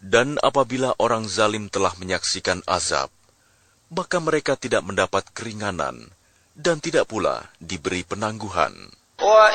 Dan apabila orang zalim telah menyaksikan azab, maka mereka tidak mendapat keringanan dan tidak pula diberi penangguhan.